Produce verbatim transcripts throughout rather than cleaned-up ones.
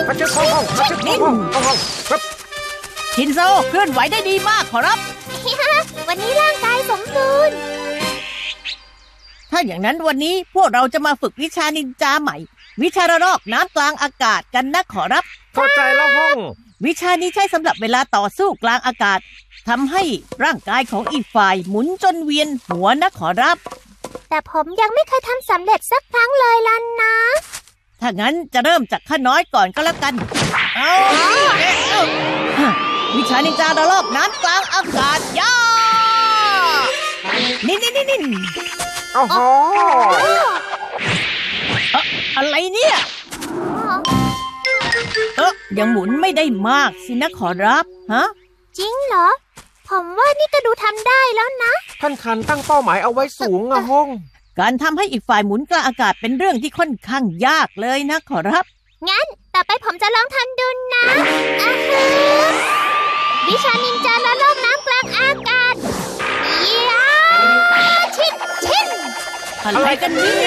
มาเช็คห้องห้องมาเช็คห้องห้องห้องห้องครับชินโซเคลื่อนไหวได้ดีมากขอรับวันนี้ร่างกายสมบูรณ์ถ้าอย่างนั้นวันนี้พวกเราจะมาฝึกวิชานินจาใหม่ วิชาระลอกน้ำกลางอากาศกันนะขอรับเข้าใจแล้วห้องวิชานี้ใช้สำหรับเวลาต่อสู้กลางอากาศทำให้ร่างกายของอีกฝ่ายหมุนจนเวียนหัวนะขอรับแต่ผมยังไม่เคยทำสำเร็จสักครั้งเลยล่ะนะถ้างั้นจะเริ่มจากข้าน้อยก่อนก็แล้วกันเอาเอาวิชานินจาระลอกน้ำกลางอากาศย่านี่นี่นี่นี่โอ้โหอะไรเนี่ยเอ๊ะยังหมุนไม่ได้มากสินะขอรับฮะจริงเหรอ ผมว่านี่ก็ดูทำได้แล้วนะท่านคันตั้งเป้าหมายเอาไว้สูงอะห้องการทำให้อีกฝ่ายหมุนกลางอากาศเป็นเรื่องที่ค่อนข้างยากเลยนะขอรับงั้นต่อไปผมจะลองทำดูนะอ่าฮะวิชานินจาละโลกน้ำกลางอากาศยาชินชินอะไรกันเนี่ย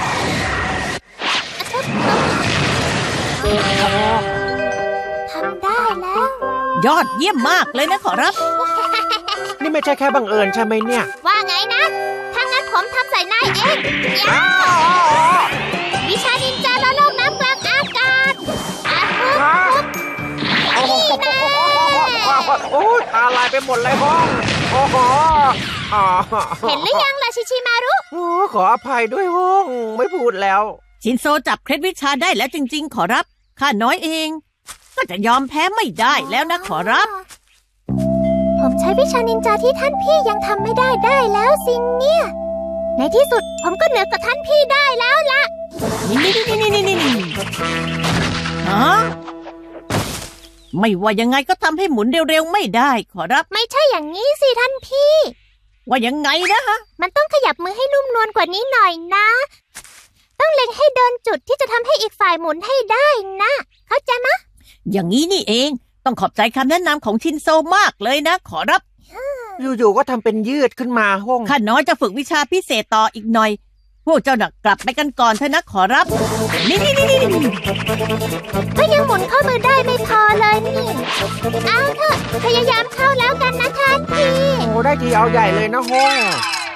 ทำได้แล้วยอดเยี่ยมมากเลยนะขอรับนี่ไม่ใช่แค่บังเอิญใช่ไหมเนี่ยว่าไงนะ ถ้างั้นผมทำใส่นายเองยาวิชานินจาละโลกน้ำกลางอากาศอ่ะฮึบโอ้โหโอ้ตาลายไปหมดเลยห้องโอ้โหเห็นหรือยังล่ะชิชิมารุโอ้ขออภัยด้วยห้องไม่พูดแล้วชินโซจับเคล็ดวิชาได้แล้วจริงๆขอรับข้าน้อยเองก็จะยอมแพ้ไม่ได้แล้วนะขอรับผมใช้วิชานินจาที่ท่านพี่ยังทำไม่ได้ได้แล้วสิเนี่ย ในที่สุดผมก็เหนือกว่าท่านพี่ได้แล้วล่ะนี่นี่นี่นี่นี่นี่ฮะไม่ว่ายังไงก็ทำให้หมุนเร็วๆไม่ได้ขอรับไม่ใช่อย่างนี้สิท่านพี่ว่ายังไงนะฮะมันต้องขยับมือให้นุ่มนวลกว่านี้หน่อยนะ ต้องเล็งให้โดนจุดที่จะทำให้อีกฝ่ายหมุนให้ได้นะ เข้าใจมะอย่างนี้นี่เองต้องขอบใจคำแนะนำของชินโซมากเลยนะขอรับอยู่ๆก็ทำเป็นยืดขึ้นมาห้องข้าน้อยจะฝึกวิชาพิเศษต่ออีกหน่อย พวกเจ้าหนักกลับไปกันก่อนเถอะนะขอรับ นี่นี่นี่นี่ก็ยังหมุนข้อมือได้ไม่พอเลยนี่ เอาเถอะพยายามเข้าแล้วกันนะท่านพี่โอ้ได้ทีเอาใหญ่เลยนะห้อง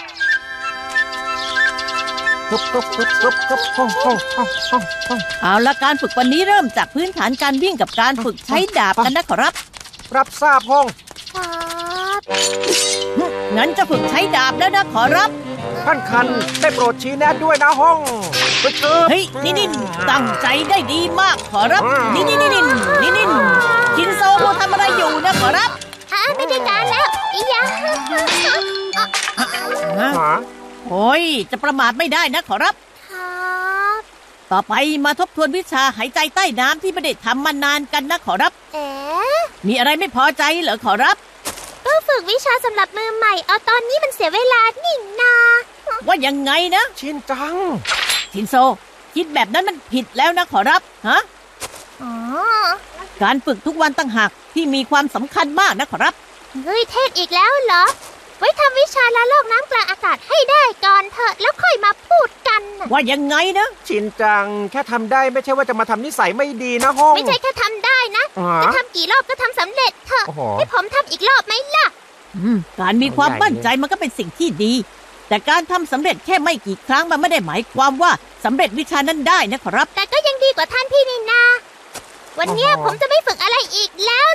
ฮึบฮึบฮึบฮึบฮึบห้องห้องห้องห้องห้องเอาละการฝึกวันนี้เริ่มจากพื้นฐานการวิ่งกับการฝึกใช้ดาบกันนะขอรับรับทราบห้องครับงั้นจะฝึกใช้ดาบแล้วนะขอรับท่านคันได้โปรดชี้แนะด้วยนะห้องไปเถอะเฮ้ยนี่นี่ตั้งใจได้ดีมากขอรับ นี่นี่นี่นี่นี่นี่ชินโซเขาทำอะไรอยู่นะขอรับอ่าไม่ได้การแล้วอีหยังฮะหาโอ้ยจะประมาทไม่ได้นะขอรับครับต่อไปมาทบทวนวิชาหายใจใต้น้ำที่ไม่ได้ทำมานานกันนะขอรับเอ๋มีอะไรไม่พอใจเหรอขอรับก็ฝึกวิชาสำหรับมือใหม่เอาตอนนี้มันเสียเวลานี่นาว่ายังไงนะชินจังชินโซ คิดแบบนั้นมันผิดแล้วนะขอรับฮะอ๋อการฝึกทุกวันต่างหากที่มีความสำคัญมากนะขอรับเฮ้ยเทศอีกแล้วเหรอ ไว้ทำวิชาละโลกน้ำกลางอากาศให้ได้ก่อนเถอะแล้วค่อยมาพูดกันน่ะว่ายังไงนะชินจังแค่ทำได้ไม่ใช่ว่าจะมาทำนิสัยไม่ดีนะห้องไม่ใช่แค่ทำได้นะอ๋อจะทำกี่รอบก็ทำสำเร็จเถอะโอ้โหให้ผมทำอีกรอบไหมล่ะอืมการมีความมั่นใจมันก็เป็นสิ่งที่ดี แต่การทำสำเร็จแค่ไม่กี่ครั้งมันไม่ได้หมายความว่าสำเร็จวิชานั้นได้นะขอรับแต่ก็ยังดีกว่าท่านพี่นี่นา วันเนี้ยผมจะไม่ฝึกอะไรอีกแล้ว